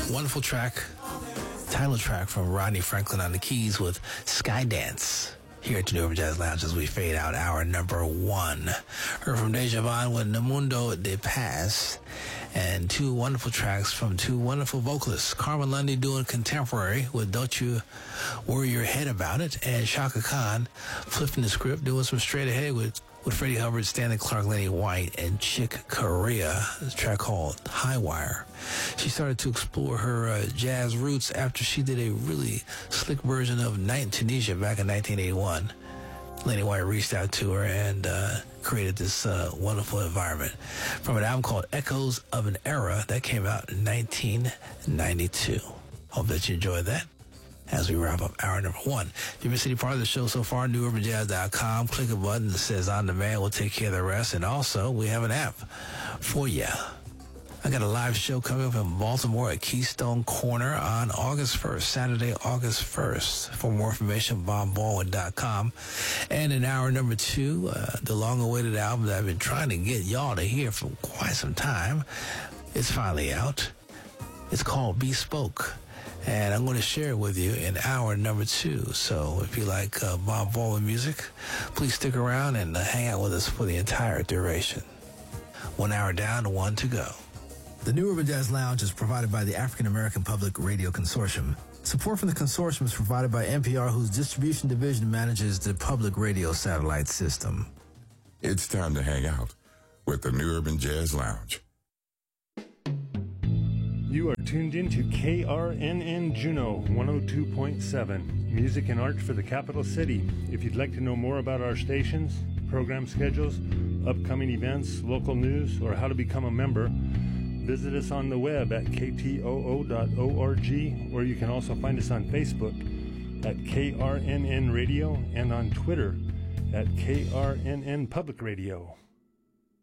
Wonderful track, title track from Rodney Franklin on the keys with Skydance. Here at the New Urban Jazz Lounge as we fade out hour number 1. Heard from Deja Vaughn with Ne Mundo de Paz, and two wonderful tracks from two wonderful vocalists. Carmen Lundy doing contemporary with Don't You Worry Your Head About It, and Chaka Khan flipping the script, doing some straight ahead with Freddie Hubbard, Stanley Clarke, Lenny White, and Chick Corea. This track called High Wire. She started to explore her jazz roots after she did a really slick version of Night in Tunisia back in 1981. Lenny White reached out to her and created this wonderful environment from an album called Echoes of an Era that came out in 1992. Hope that you enjoyed that. As we wrap up hour number 1. If you've missed any part of the show so far, newurbanjazz.com. Click a button that says On Demand. We'll take care of the rest. And also, we have an app for you. I got a live show coming up in Baltimore at Keystone Corner on August 1st, Saturday, August 1st. For more information, bobbaldwin.com. And in hour number 2, the long-awaited album that I've been trying to get y'all to hear for quite some time, it's finally out. It's called Bespoke. And I'm going to share it with you in hour number 2. So if you like Bob Baldwin music, please stick around and hang out with us for the entire duration. 1 hour down, 1 to go. The New Urban Jazz Lounge is provided by the African American Public Radio Consortium. Support from the consortium is provided by NPR, whose distribution division manages the public radio satellite system. It's time to hang out with the New Urban Jazz Lounge. You are tuned in to KRNN Juneau 102.7, music and art for the capital city. If you'd like to know more about our stations, program schedules, upcoming events, local news, or how to become a member, visit us on the web at ktoo.org, or you can also find us on Facebook at KRNN Radio and on Twitter at KRNN Public Radio.